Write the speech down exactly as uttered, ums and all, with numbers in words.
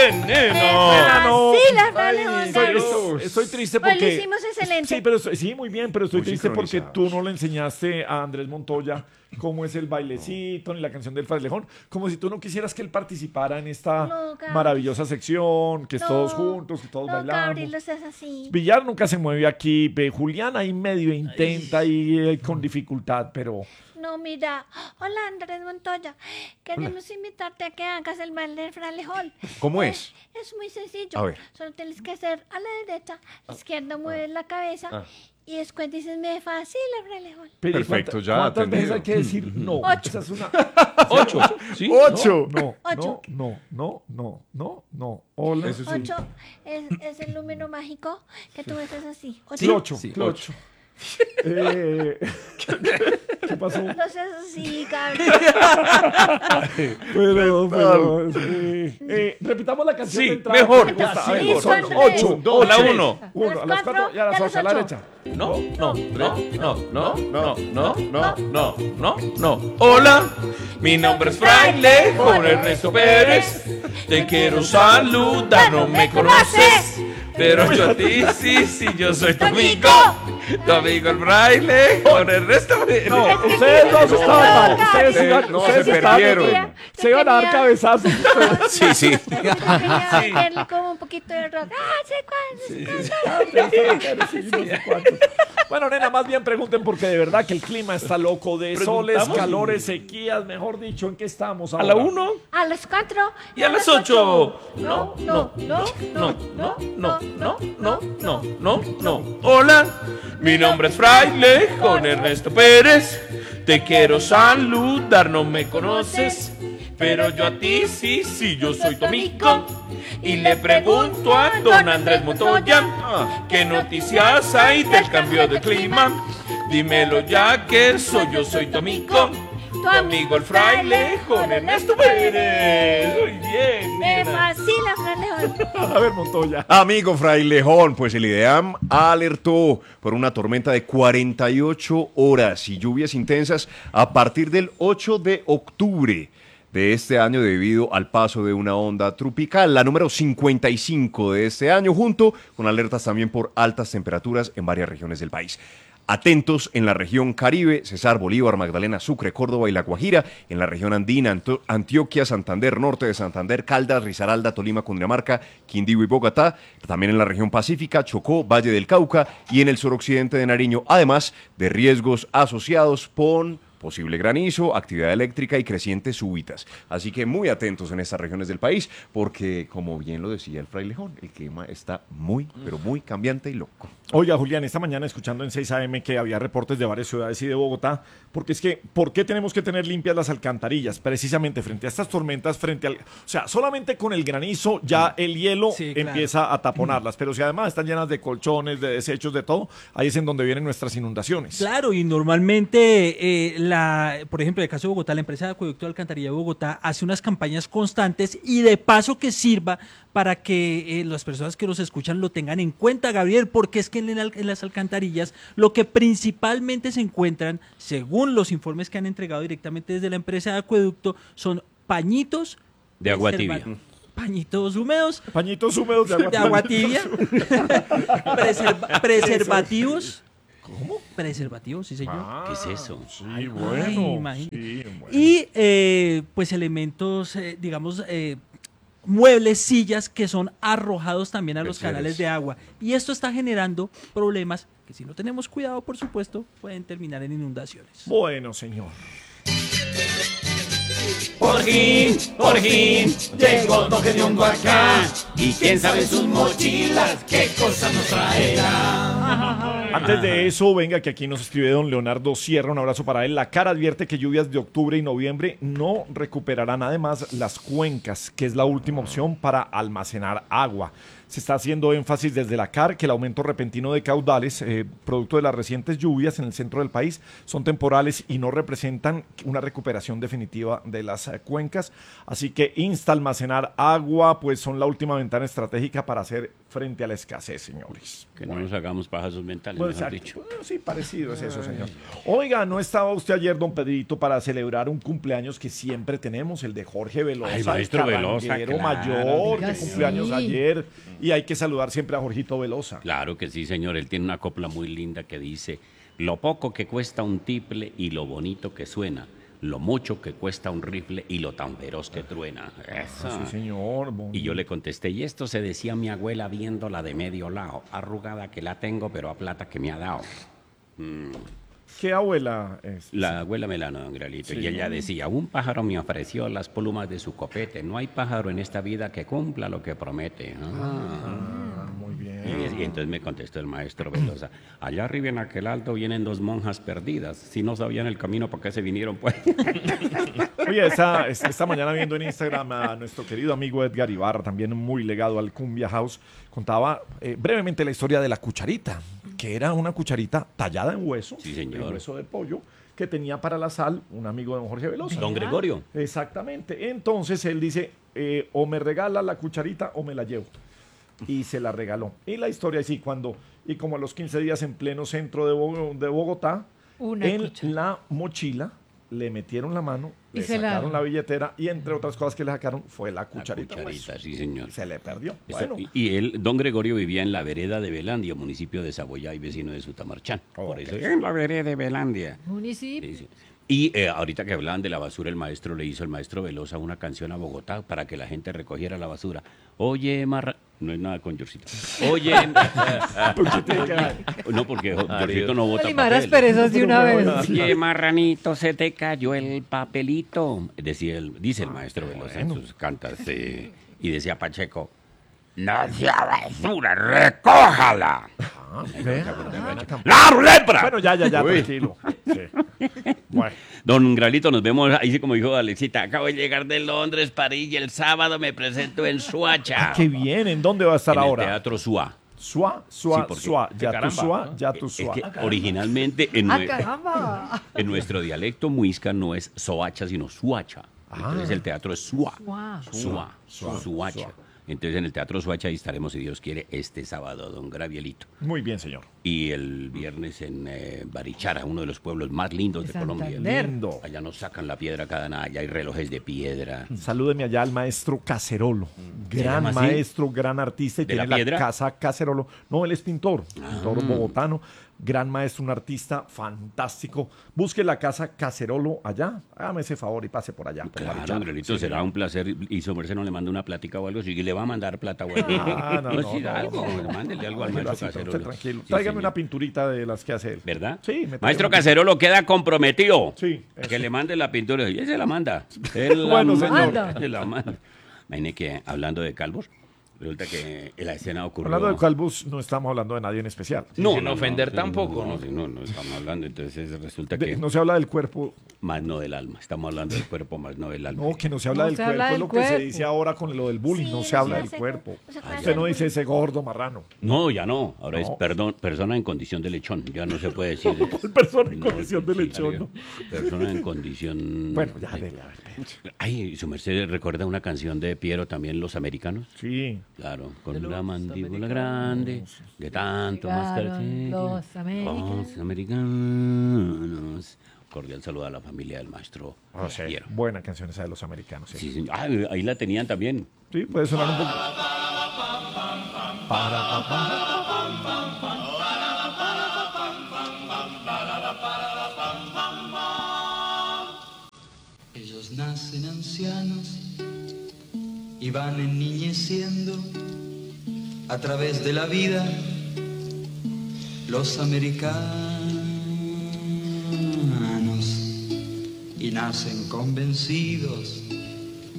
bien, neno. Nena, no. Sí, la Ay, Alejandro. estoy, estoy- estoy triste Pues porque... lo hicimos excelente. Sí, pero estoy- sí, muy bien, pero estoy Muy triste porque sincronizados. tú no le enseñaste a Andrés Montoya cómo es el bailecito ni la canción del frailejón, como si tú no quisieras que él participara en esta No, Gabriel. maravillosa sección, que es No, todos juntos, que todos no, bailamos. Gabriel, no seas así. Villar nunca se mueve aquí, ve, Julián ahí medio intenta y eh, con dificultad, pero... No, mira. Hola, Andrés Montoya. Queremos invitarte a que hagas el baile del fralejón. ¿Cómo Eh, es? Es muy sencillo. A ver. Solo tienes que hacer a la derecha, a la izquierda mueves la cabeza Ah. y después dices, me fascina el fralejón. pero ¿y Perfecto, cuánta- ya ¿Cuántas veces atendido. hay que decir no? Ocho. Esa es una... Ocho. ¿Sí? ¡Ocho! No, Ocho. no, no, no, no, no. Hola. Eso sí. Ocho es, es el número mágico que tú ves así. Ocho. Clocho, Sí, clocho. Eh, ¿Qué pasó? No seas así, Gabriel. Pero, pero, es que- eh, repitamos la canción Sí, de entrada. mejor. que me gusta. Sí, A ver, mejor. son Andrés. ocho, Un, dos, dos, a la tres, uno. uno, a las cuatro y a las y a las ocho, a la ocho. derecha. No, no, no, no, no, no, no, no, no, no, no. Hola, mi nombre es Fraile, Juan Ernesto Pérez. Te quiero saludar, no me conoces. Pero yo a ti sí, sí, yo soy tu amigo. Tu amigo el Fraile, Juan Ernesto Pérez. No, ustedes dos estaban mal. Ustedes No, iban, no, ustedes se estaban- perdieron. Se iban a dar cabezazos. Sí, sí. Quería meterle como un poquito de rock. Ah, sé cuál, sé cuál. Bueno, nena, más bien pregunten porque de verdad que el clima está loco de soles, Preguntamos. calores, sequías, mejor dicho, ¿en qué estamos A ahora? la uno. A las cuatro Y a las ocho. No, no, no, no, no, no, no, no, no, no, no. Hola, mi nombre es Fraile, Juan Ernesto Pérez. Te quiero saludar, no me conoces. Pero yo a ti sí, sí, yo soy tu amigo. Y le pregunto a don Andrés Montoya, ¿qué noticias hay del cambio de clima? Dímelo ya que soy yo, soy tu amigo. Tu amigo el fraile, Juan Ernesto Pérez. Muy bien, Me nena. fascina, fralejón. A ver, Montoya. Amigo Frailejón, pues el IDEAM alertó por una tormenta de cuarenta y ocho horas y lluvias intensas a partir del ocho de octubre de este año debido al paso de una onda tropical, la número cincuenta y cinco de este año, junto con alertas también por altas temperaturas en varias regiones del país. Atentos en la región Caribe, Cesar, Bolívar, Magdalena, Sucre, Córdoba y La Guajira, en la región andina, Anto- Antioquia, Santander, norte de Santander, Caldas, Risaralda, Tolima, Cundinamarca, Quindío y Bogotá, también en la región Pacífica, Chocó, Valle del Cauca y en el suroccidente de Nariño, además de riesgos asociados con posible granizo, actividad eléctrica y crecientes súbitas. Así que muy atentos en estas regiones del país, porque como bien lo decía el frailejón, el clima está muy, pero muy cambiante y loco. Oiga, Julián, esta mañana escuchando en seis A M que había reportes de varias ciudades y de Bogotá, porque es que, ¿por qué tenemos que tener limpias las alcantarillas? Precisamente frente a estas tormentas, frente al... O sea, solamente con el granizo ya el hielo Sí, claro. empieza a taponarlas, pero si además están llenas de colchones, de desechos, de todo, ahí es en donde vienen nuestras inundaciones. Claro, y normalmente, eh, la, por ejemplo, en el caso de Bogotá, la empresa de acueducto de alcantarilla de Bogotá hace unas campañas constantes y de paso que sirva para que eh, las personas que nos escuchan lo tengan en cuenta, Gabriel, porque es que en, el- en las alcantarillas lo que principalmente se encuentran, según los informes que han entregado directamente desde la empresa de acueducto, son pañitos De agua preserva- tibia. Pañitos húmedos, Pañitos húmedos de agua, de agua tibia, preserva- preservativos. ¿Cómo? Preservativos, sí señor. ¿Qué es eso? Sí, Ay, bueno. imagínate. Sí, bueno. Y eh, pues elementos, eh, digamos, eh, muebles, sillas que son arrojados también a los Enseres. canales de agua. Y esto está generando problemas que si no tenemos cuidado, por supuesto, pueden terminar en inundaciones. Bueno, señor. Por fin, por fin, llegó Toque de Hondo acá. Y quién sabe sus mochilas, qué cosas nos traerá. Antes de eso, venga, que aquí nos escribe don Leonardo Sierra, un abrazo para él. La cara advierte que lluvias de octubre y noviembre no recuperarán además las cuencas, que es la última opción para almacenar agua. Se está haciendo énfasis desde la C A R que el aumento repentino de caudales, eh, producto de las recientes lluvias en el centro del país, son temporales y no representan una recuperación definitiva de las eh, cuencas. Así que insta a almacenar agua, pues son la última ventana estratégica para hacer frente a la escasez, señores. Que no nos hagamos pajazos mentales, Pues, mejor exacto. dicho. Bueno, sí, parecido es eso, señor. Oiga, ¿no estaba usted ayer, don Pedrito, para celebrar un cumpleaños que siempre tenemos, el de Jorge Velosa? Ay, maestro el Velosa, carranguero claro. mayor, Oiga, que sí. cumpleaños ayer, y hay que saludar siempre a Jorgito Velosa. Claro que sí, señor. Él tiene una copla muy linda que dice: lo poco que cuesta un tiple y lo bonito que suena, lo mucho que cuesta un rifle y lo tan feroz que truena. Eso. Ah, sí, señor. Bon- Y yo le contesté, y esto se decía mi abuela viéndola de medio lado, arrugada que la tengo, pero a plata que me ha dado. Mm. ¿Qué abuela es? La abuela Melano, don Gralito, y ella decía: un pájaro me ofreció las plumas de su copete, no hay pájaro en esta vida que cumpla lo que promete. Ah. Ah, muy bien. Y, y entonces me contestó el maestro Velosa: allá arriba en aquel alto vienen dos monjas perdidas, si no sabían el camino, ¿por qué se vinieron pues? Oye, esta, es- esta mañana viendo en Instagram a nuestro querido amigo Edgar Ibarra, también muy legado al Cumbia House, contaba eh, brevemente la historia de la cucharita, que era una cucharita tallada en hueso, Sí, señor. en hueso de pollo, que tenía para la sal un amigo de don Jorge Velosa. Don Gregorio. Exactamente. Entonces él dice, eh, o me regala la cucharita o me la llevo. Y se la regaló. Y la historia es así, cuando, y como a los quince días en pleno centro de, Bo- de Bogotá, Una en cuchara. la mochila le metieron la mano, Y le se la- sacaron la... billetera y entre otras cosas que le sacaron fue la La cucharita. cucharita, pues. sí señor. Y se le perdió. Esa- Bueno, y, y él, don Gregorio, vivía en la vereda de Belandia, municipio de Saboyá y vecino de Sutamarchán. Oh, Por eso, ok. en la vereda de Belandia. Municipio. Sí, sí. Y eh, ahorita que hablaban de la basura, el maestro le hizo, el maestro Velosa, una canción a Bogotá para que la gente recogiera la basura. Oye, marra... No es nada con Yorcito. Oye... ¿por qué tiene que ver? no, porque Yorcito no bota Limar papel. asperezas de una vez. Oye, marranito, se te cayó el papelito. Decía el, dice el maestro Velosa en sus cantas. sí. Y decía Pacheco: no sea basura, recójala. Ah, vea. ¡La lepra! Bueno, ya, ya, ya, tranquilo. Sí. Bueno, Don Gralito, nos vemos ahí, sí, como dijo Alexita. Acabo de llegar de Londres, París, y el sábado me presento en Suacha. qué bien. ¿En dónde va a estar en ahora? el Teatro Suá. Suá, suá, Sí, porque- suá. Ya tu caramba, suá, ¿no? ya tu Es suá. que originalmente en, ¡Ah, nue- caramba! en nuestro dialecto muisca no es Soacha, sino Suacha. Entonces el teatro es Suá. Suá. Suá, Suá, Suacha. Suá. Entonces en el Teatro Suacha ahí estaremos, si Dios quiere, este sábado, don Gravielito. Muy bien, señor. Y el viernes en eh, Barichara, uno de los pueblos más lindos de Colombia. Santander. Lindo. Allá nos sacan la piedra cada nada, allá hay relojes de piedra. Salúdeme allá al maestro Cacerolo. ¿Se Gran llama así? maestro, gran artista y ¿De la tiene la, piedra? casa Cacerolo. No, él es pintor, pintor Ah. bogotano. Gran maestro, un artista fantástico. Busque la casa Cacerolo allá. Hágame ese favor y pase por allá. Por Claro, Barichara. Andrelito, Sí, será señor. un placer. Y su merced no le manda una plática o algo, si le va a mandar plata o algo. Ah, no, no, sí, no, algo, no. mándele algo al Tranquilo, maestro así, pero Cacerolo. usted tranquilo. Sí, Tráigame señor. una pinturita de las que hace él. ¿Verdad? Sí, me trae Maestro una- Cacerolo queda comprometido. Sí, eso. Que le mande la pintura. Y él se la manda. Él la Bueno, manda. señor. Él la manda. Imagine que, hablando de calvos, resulta que en la escena ocurrió... Hablando de calvos, no estamos hablando de nadie en especial. No, Sin no, ofender no, tampoco, no, ¿no? No, no, no estamos hablando, entonces resulta De- que... no se habla del cuerpo. Más no del alma. Estamos hablando del cuerpo, más no del alma. No, que no se habla No del se cuerpo. habla Es del lo que se cuerpo. dice ahora con lo del bullying. Sí, no se habla no del se- cuerpo. no se acuerda Usted no del dice ese gordo marrano. No, ya no. Ahora es No. perdón, persona en condición de lechón. Ya no se puede decir. Persona en No, condición de sí, lechón, claro. ¿no? Persona en condición. Bueno, ya, dele, a ver. Ay, su merced recuerda una canción de Piero también, Los Americanos. Sí. Claro, con una mandíbula grande, de tanto mascar. Llegaron los americanos. Los americanos. Cordial saludo a la familia del maestro Ah, sí. Piero. Buena canción esa de los americanos. Sí, Sí, señor. Ah, ahí la tenían también. Sí, puede sonar un poco. Para, pa, pa. Ellos nacen ancianos y van enniñeciendo a través de la vida. Los americanos y nacen convencidos